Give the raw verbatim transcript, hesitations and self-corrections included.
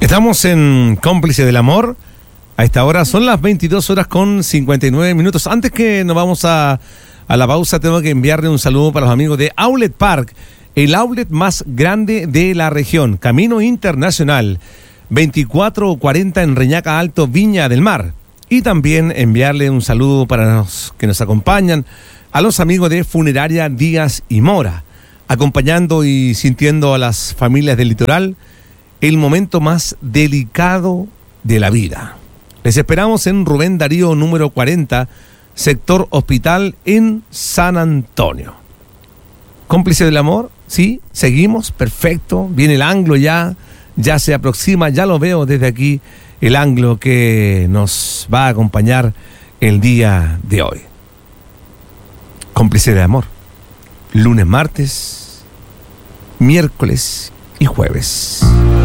Estamos en Cómplice del Amor. A esta hora son las veintidós horas con cincuenta y nueve minutos. Antes que nos vamos a, a la pausa, tengo que enviarle un saludo para los amigos de Outlet Park, el outlet más grande de la región. Camino Internacional, veinticuatro cuarenta en Reñaca Alto, Viña del Mar. Y también enviarle un saludo para los que nos acompañan, a los amigos de Funeraria Díaz y Mora, acompañando y sintiendo a las familias del litoral el momento más delicado de la vida. Les esperamos en Rubén Darío número cuarenta, sector Hospital en San Antonio. Cómplice del Amor, sí, seguimos, perfecto, viene el anglo ya, ya se aproxima, ya lo veo desde aquí, el anglo que nos va a acompañar el día de hoy. Cómplice del Amor, lunes, martes, miércoles y jueves.